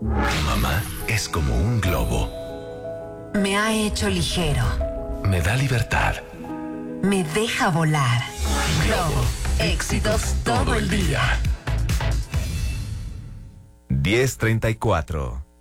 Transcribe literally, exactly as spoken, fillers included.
Mamá es como un globo. Me ha hecho ligero. Me da libertad. Me deja volar. Globo. Éxitos todo el día. diez treinta y cuatro.